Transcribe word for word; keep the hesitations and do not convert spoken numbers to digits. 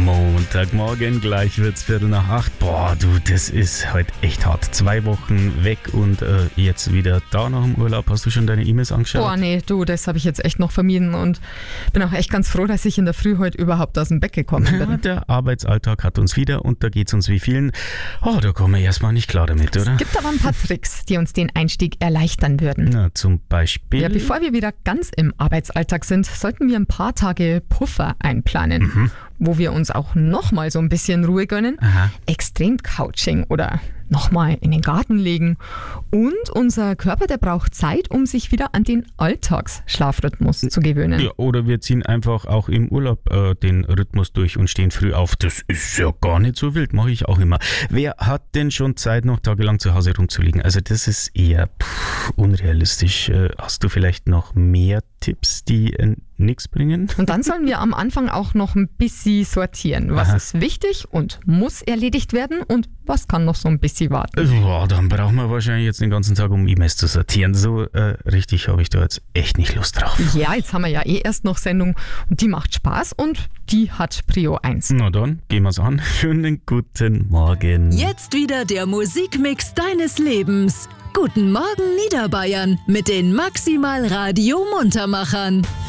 Montagmorgen, gleich wird's Viertel nach acht. Boah, du, das ist heute echt hart. Zwei Wochen weg und äh, jetzt wieder da nach dem Urlaub. Hast du schon deine E-Mails angeschaut? Boah, nee, du, das habe ich jetzt echt noch vermieden und bin auch echt ganz froh, dass ich in der Früh heute überhaupt aus dem Bett gekommen bin. Ja, der Arbeitsalltag hat uns wieder und da geht's uns wie vielen. Oh, da kommen wir erstmal nicht klar damit, oder? Es gibt aber ein paar Tricks, die uns den Einstieg erleichtern würden. Na, zum Beispiel? Ja, bevor wir wieder ganz im Arbeitsalltag sind, sollten wir ein paar Tage Puffer einplanen, Mhm. wo wir uns auch nochmal so ein bisschen Ruhe gönnen, Aha. Extrem-Couching oder nochmal in den Garten legen. Und unser Körper, der braucht Zeit, um sich wieder an den Alltagsschlafrhythmus zu gewöhnen. Ja, oder wir ziehen einfach auch im Urlaub äh, den Rhythmus durch und stehen früh auf. Das ist ja gar nicht so wild, mache ich auch immer. Wer hat denn schon Zeit, noch tagelang zu Hause rumzuliegen? Also das ist eher pff, unrealistisch. Äh, hast du vielleicht noch mehr Tipps, die äh, nichts bringen? Und dann sollen wir am Anfang auch noch ein bisschen sortieren. Was Aha. ist wichtig und muss erledigt werden und was kann noch so ein bisschen warten. Boah, dann brauchen wir wahrscheinlich jetzt den ganzen Tag, um E-Mails zu sortieren. So äh, richtig habe ich da jetzt echt nicht Lust drauf. Ja, jetzt haben wir ja eh erst noch Sendung und die macht Spaß und die hat Prio eins. Na dann, gehen wir's an. Schönen guten Morgen. Jetzt wieder der Musikmix deines Lebens. Guten Morgen Niederbayern mit den Maximal Radio Muntermachern.